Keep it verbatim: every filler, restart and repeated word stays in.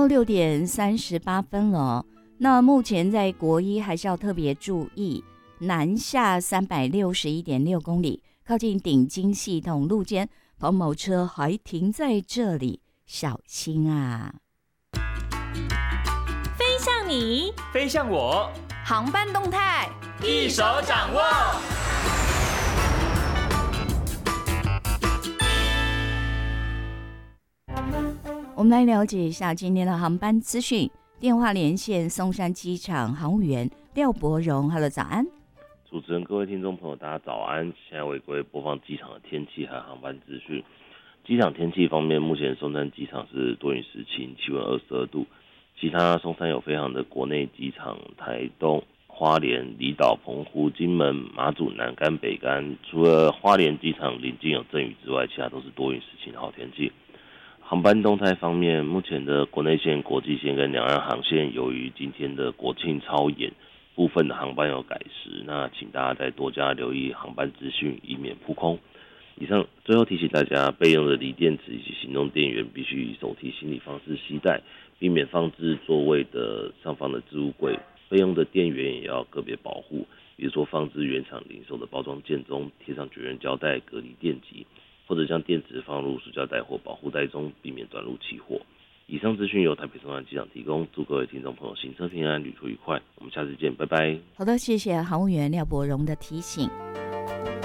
到六点三十八分了。那目前在国一还是要特别注意，南下三百六十一点六公里，靠近顶金系统路肩，彭某车还停在这里，小心啊！ 飞向你， 飞向我， 航班动态一手掌握。 我们来了解一下今天的航班资讯。电话连线松山机场航务员廖伯荣 ，Hello， 早安。 主持人、各位听众朋友，大家早安！现在为各位播放机场的天气和航班资讯。机场天气方面，目前松山机场是多云时晴，气温二十二度。其他松山有飞航的国内机场，台东、花莲、离岛、澎湖、金门、马祖、南竿、北竿，除了花莲机场临近有阵雨之外，其他都是多云时晴的好天气。航班动态方面，目前的国内线、国际线跟两岸航线，由于今天的国庆超演，部分的航班有改时，那请大家再多加留意航班资讯，以免扑空。以上最后提醒大家，备用的锂电池以及行动电源必须以手提行李方式携带，避免放置座位的上方的置物柜。备用的电源也要个别保护，比如说放置原厂零售的包装件中，贴上绝缘胶带隔离电极，或者将电池放入塑胶袋或保护袋中，避免转入起火。以上资讯由台北松山机场提供，祝各位听众朋友行车平安，旅途愉快。我们下次见，拜拜。 好的，谢谢航务员廖伯荣的提醒。